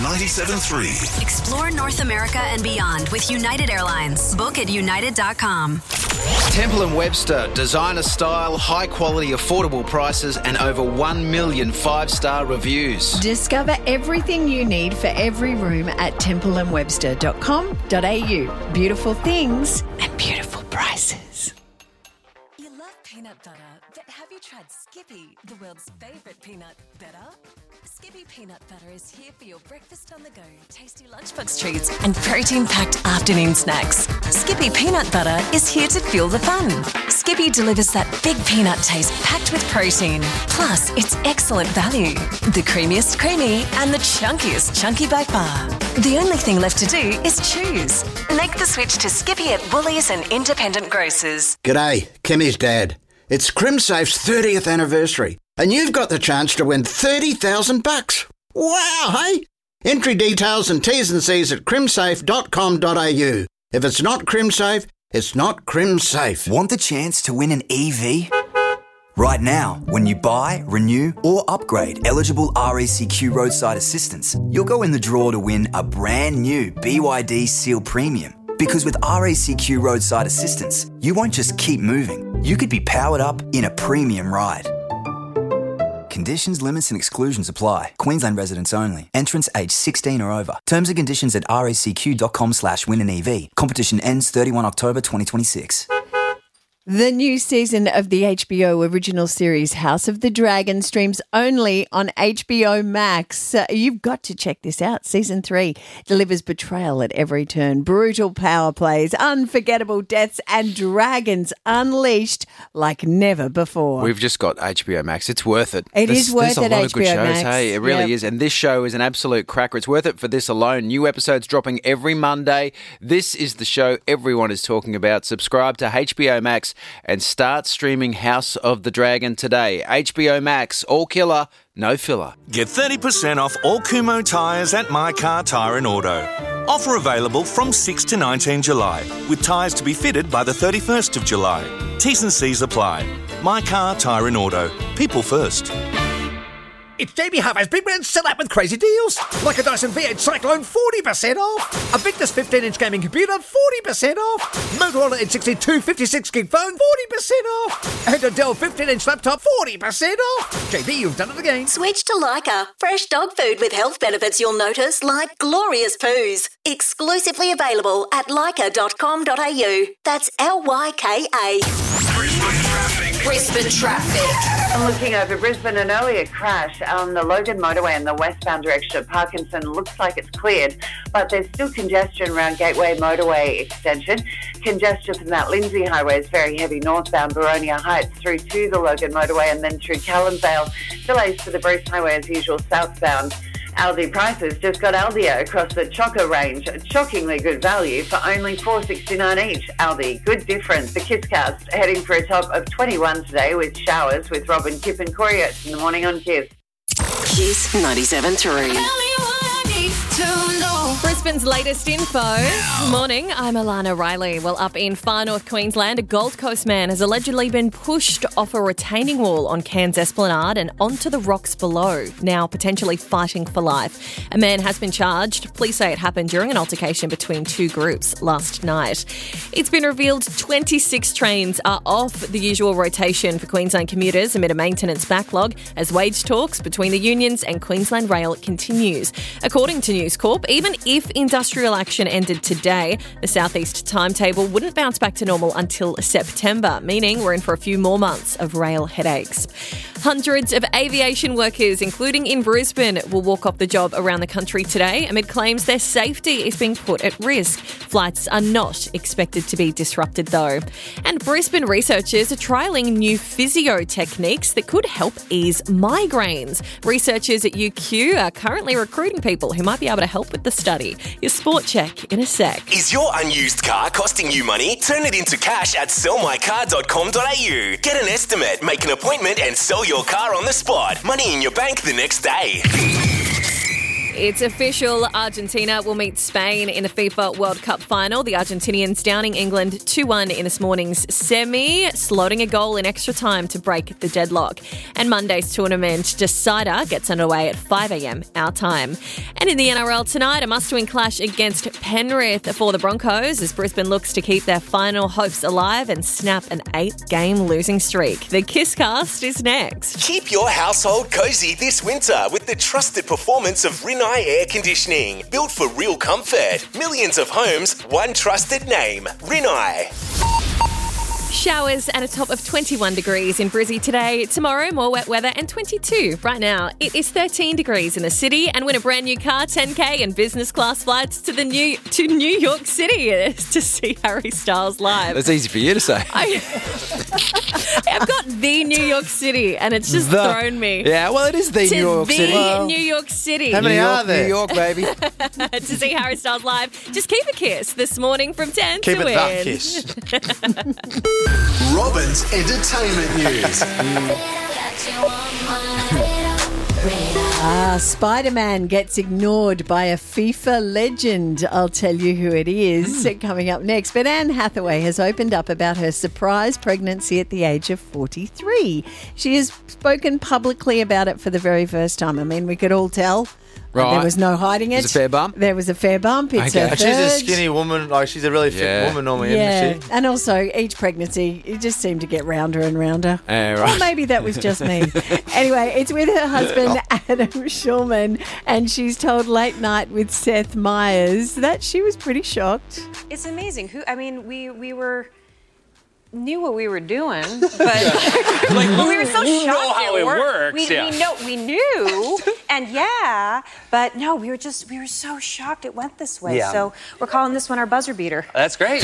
97.3. Explore North America and beyond with United Airlines. Book at united.com. Temple & Webster, designer style, high quality, affordable prices and over 1 million 5-star reviews. Discover everything you need for every room at templeandwebster.com.au. Beautiful things and beautiful prices. You love peanut butter, but have you tried Skippy, the world's favourite peanut butter? Skippy peanut butter is here for your breakfast on the go, tasty lunchbox treats and protein-packed afternoon snacks. Skippy peanut butter is here to fuel the fun. Skippy delivers that big peanut taste packed with protein. Plus, it's excellent value. The creamiest creamy and the chunkiest chunky by far. The only thing left to do is choose. Make the switch to Skippy at Woolies and independent grocers. G'day, Kimmy's dad. It's CrimSafe's 30th anniversary, and you've got the chance to win $30,000. Wow, hey? Entry details and T's and C's at crimsafe.com.au. If it's not CrimSafe, it's not CrimSafe. Want the chance to win an EV? Right now, when you buy, renew or upgrade eligible RACQ roadside assistance, you'll go in the draw to win a brand new BYD Seal Premium. Because with RACQ roadside assistance, you won't just keep moving. You could be powered up in a premium ride. Conditions, limits and exclusions apply. Queensland residents only. Entrants aged 16 or over. Terms and conditions at racq.com/win-an-EV. Competition ends 31 October 2026. The new season of the HBO original series House of the Dragon streams only on HBO Max. You've got to check this out. Season 3 delivers betrayal at every turn, brutal power plays, unforgettable deaths and dragons unleashed like never before. We've just got HBO Max. It's worth it. There's worth it. at There's a lot of good HBO shows. Max. Hey, it really is. And this show is an absolute cracker. It's worth it for this alone. New episodes dropping every Monday. This is the show everyone is talking about. Subscribe to HBO Max and start streaming House of the Dragon today. HBO Max, all killer, no filler. Get 30% off all Kumho tyres at My Car Tyre and Auto. Offer available from 6 to 19 July, with tyres to be fitted by the 31st of July. T's and C's apply. My Car Tyre and Auto. People first. It's Jamie Harvey's Big Man Sell Out with crazy deals. Like a Dyson V8 Cyclone, 40% off. A Victus 15-inch gaming computer, 40% off. Motorola N62 56-gig phone, 40% off. And a Dell 15-inch laptop, 40% off. JB, you've done it again. Switch to Lyca. Fresh dog food with health benefits you'll notice, like glorious poos. Exclusively available at lyca.com.au. That's Lyka. Brisbane traffic. I'm looking over Brisbane, an earlier crash on the Logan motorway in the westbound direction of Parkinson. Looks like it's cleared, but there's still congestion around Gateway motorway extension. Congestion from that Lindsay highway is very heavy northbound Boronia Heights through to the Logan motorway and then through Callumvale. Delays for the Bruce highway as usual southbound. Aldi prices just got Aldia across the Choco range. Shockingly good value for only $4.69 each. Aldi, good difference. The Kisscast heading for a top of 21 today with showers with Robin, Kip and Corey Oates in the morning on Kiss. Kiss 97.3. Brisbane's latest info. Morning, I'm Alana Riley. Well, up in far north Queensland, a Gold Coast man has allegedly been pushed off a retaining wall on Cairns Esplanade and onto the rocks below, now potentially fighting for life. A man has been charged. Police say it happened during an altercation between two groups last night. It's been revealed 26 trains are off the usual rotation for Queensland commuters amid a maintenance backlog as wage talks between the unions and Queensland Rail continues. According to News Corp, even if industrial action ended today, the southeast timetable wouldn't bounce back to normal until September, meaning we're in for a few more months of rail headaches. Hundreds of aviation workers, including in Brisbane, will walk off the job around the country today amid claims their safety is being put at risk. Flights are not expected to be disrupted, though. And Brisbane researchers are trialling new physio techniques that could help ease migraines. Researchers at UQ are currently recruiting people who might be able to help with the study. Your sport check in a sec. Is your unused car costing you money? Turn it into cash at sellmycar.com.au. Get an estimate, make an appointment and sell your car on the spot. Money in your bank the next day. It's official. Argentina will meet Spain in the FIFA World Cup final. The Argentinians downing England 2-1 in this morning's semi, slotting a goal in extra time to break the deadlock. And Monday's tournament decider gets underway at 5 a.m. our time. And in the NRL tonight, a must-win clash against Penrith for the Broncos as Brisbane looks to keep their final hopes alive and snap an 8-game losing streak. The Kisscast is next. Keep your household cozy this winter with the trusted performance of Rinnai Air Conditioning. Built for real comfort. Millions of homes, one trusted name. Rinnai. Showers at a top of 21 degrees in Brizzy today. Tomorrow, more wet weather and 22. Right now, it is 13 degrees in the city. And win a brand new car, 10K, and business class flights to New York City to see Harry Styles live. That's easy for you to say. I've got the New York City, and it's just thrown me. Yeah, well, it is the New York City. New York City. How many are there? New York, baby. To see Harry Styles live. Just keep a kiss this morning from 10 keep to win. Keep it that kiss. Robin's entertainment news. Spider-Man gets ignored by a FIFA legend. I'll tell you who it is coming up next. But Anne Hathaway has opened up about her surprise pregnancy at the age of 43. She has spoken publicly about it for the very first time. I mean, we could all tell. Right. There was no hiding it. There's a fair bump? There was a fair bump. It's her And she's a third. skinny woman. Like, she's a really fit woman normally, isn't she? And also each pregnancy, it just seemed to get rounder and rounder. Right. Or maybe that was just me. Anyway, it's with her husband, Adam Schulman, and she's told Late Night with Seth Meyers that she was pretty shocked. It's amazing. We knew what we were doing, but we were so shocked. Know how it works. We knew, and but no, we were so shocked it went this way. Yeah. So we're calling this one our buzzer beater. That's great. For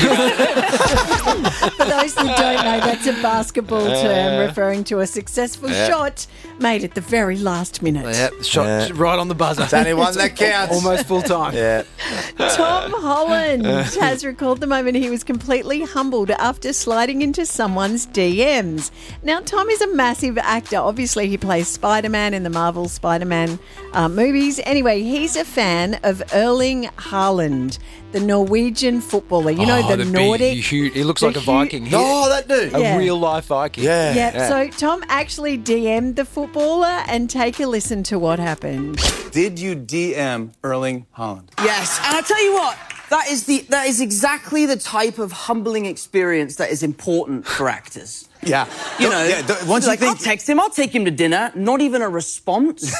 those that don't know, that's a basketball term referring to a successful shot made at the very last minute. Yeah, shot right on the buzzer. It's only one that counts. Almost full time. Yeah. Tom Holland has recalled the moment he was completely humbled after sliding into someone's DMs. Now, Tom is a massive actor. Obviously, he plays Spider-Man in the Marvel Spider-Man movies. Anyway, he's a fan of Erling Haaland, the Norwegian footballer. You know, the Nordic. He looks like a Viking. That dude. A real-life Viking. Yeah. So Tom actually DM'd the footballer, and take a listen to what happened. Did you DM Erling Haaland? Yes, and I tell you what, that is exactly the type of humbling experience that is important for actors. Yeah. You know, I'll text him, I'll take him to dinner, not even a response.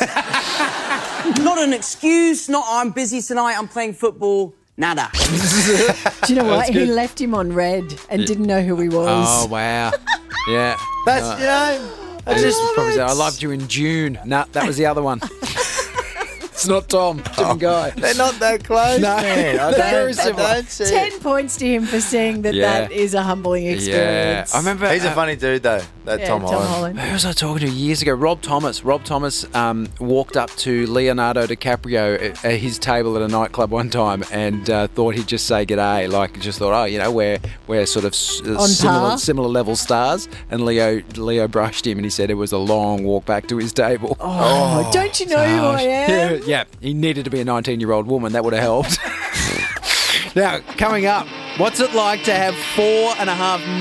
Not an excuse, not I'm busy tonight, I'm playing football. Nada. Do you know what? He left him on red and didn't know who he was. Oh, wow. Yeah. That's, I loved you in June. No, that was the other one. It's not Tom. Different guy. They're not that close, man. I don't see 10 points to him for saying that is a humbling experience. Yeah. I remember. He's a funny dude, though, Tom Holland. Who was I talking to years ago? Rob Thomas. Rob Thomas walked up to Leonardo DiCaprio at his table at a nightclub one time and thought he'd just say g'day. Like, just thought, we're sort of similar level stars. And Leo brushed him and he said it was a long walk back to his table. Oh, don't you know who I am? Yeah, he needed to be a 19-year-old woman. That would have helped. Now, coming up, what's it like to have $4.5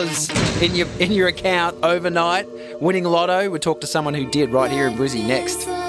million in your account overnight? Winning lotto? We'll talk to someone who did right here in Brizzy next.